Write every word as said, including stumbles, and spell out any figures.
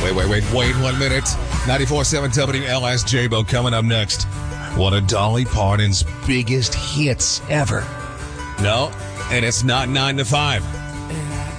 Wait, wait, wait, wait one minute. ninety-four point seven W L S J-Bo coming up next. One of Dolly Parton's biggest hits ever. No, and it's not nine to five.